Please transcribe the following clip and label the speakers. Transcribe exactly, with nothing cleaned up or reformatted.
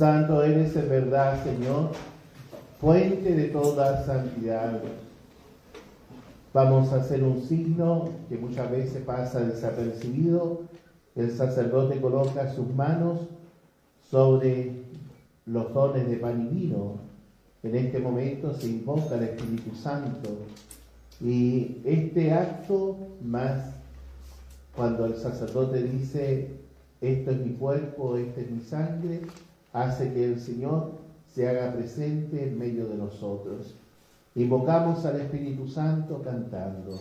Speaker 1: Santo eres en verdad, Señor, fuente de toda santidad. Vamos a hacer un signo que muchas veces pasa desapercibido. El sacerdote coloca sus manos sobre los dones de pan y vino. En este momento se invoca al Espíritu Santo. Y este acto, más cuando el sacerdote dice, esto es mi cuerpo, esta es mi sangre, hace que el Señor se haga presente en medio de nosotros. Invocamos al Espíritu Santo cantando.